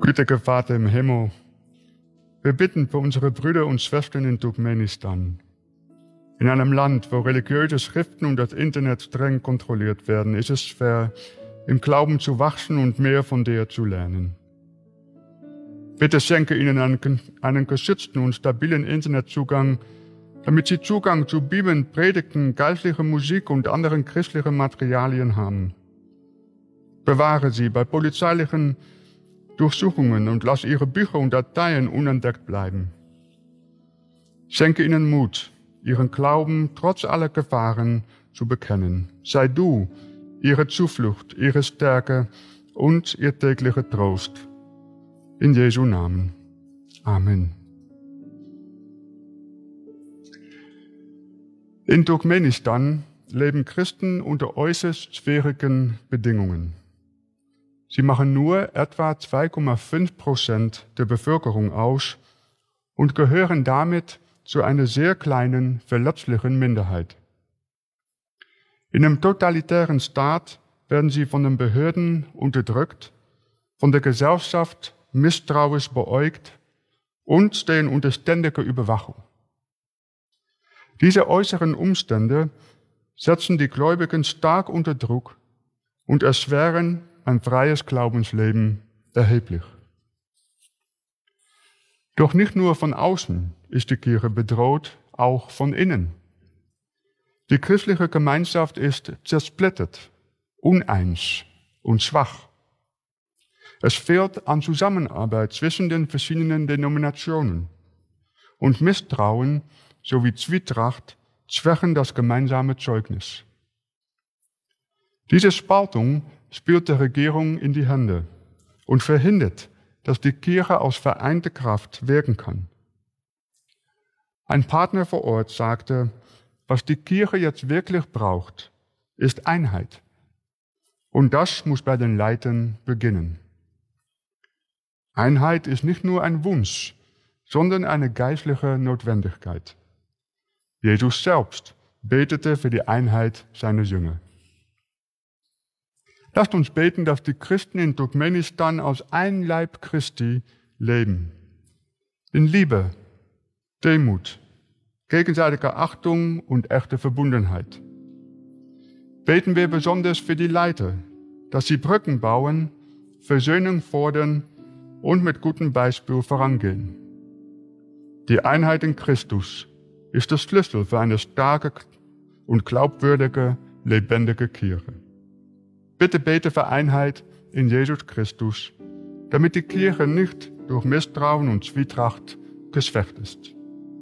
Gütiger Vater im Himmel, wir bitten für unsere Brüder und Schwestern in Turkmenistan. In einem Land, wo religiöse Schriften und das Internet streng kontrolliert werden, ist es schwer, im Glauben zu wachsen und mehr von dir zu lernen. Bitte schenke ihnen einen geschützten und stabilen Internetzugang, damit sie Zugang zu Bibeln, Predigten, geistlicher Musik und anderen christlichen Materialien haben. Bewahre sie bei polizeilichen Durchsuchungen und lass ihre Bücher und Dateien unentdeckt bleiben. Schenke ihnen Mut, ihren Glauben trotz aller Gefahren zu bekennen. Sei du ihre Zuflucht, ihre Stärke und ihr täglicher Trost. In Jesu Namen. Amen. In Turkmenistan leben Christen unter äußerst schwierigen Bedingungen. Sie machen nur etwa 2,5% der Bevölkerung aus und gehören damit zu einer sehr kleinen, verletzlichen Minderheit. In einem totalitären Staat werden sie von den Behörden unterdrückt, von der Gesellschaft misstrauisch beäugt und stehen unter ständiger Überwachung. Diese äußeren Umstände setzen die Gläubigen stark unter Druck und erschweren ein freies Glaubensleben erheblich. Doch nicht nur von außen ist die Kirche bedroht, auch von innen. Die christliche Gemeinschaft ist zersplittert, uneins und schwach. Es fehlt an Zusammenarbeit zwischen den verschiedenen Denominationen und Misstrauen sowie Zwietracht schwächen das gemeinsame Zeugnis. Diese Spaltung spielt der Regierung in die Hände und verhindert, dass die Kirche aus vereinter Kraft wirken kann. Ein Partner vor Ort sagte, was die Kirche jetzt wirklich braucht, ist Einheit. Und das muss bei den Leitern beginnen. Einheit ist nicht nur ein Wunsch, sondern eine geistliche Notwendigkeit. Jesus selbst betete für die Einheit seiner Jünger. Lasst uns beten, dass die Christen in Turkmenistan aus einem Leib Christi leben. In Liebe, Demut, gegenseitiger Achtung und echter Verbundenheit. Beten wir besonders für die Leiter, dass sie Brücken bauen, Versöhnung fordern und mit gutem Beispiel vorangehen. Die Einheit in Christus ist der Schlüssel für eine starke und glaubwürdige, lebendige Kirche. Bitte bete für Einheit in Jesus Christus, damit die Kirche nicht durch Misstrauen und Zwietracht geschwächt ist.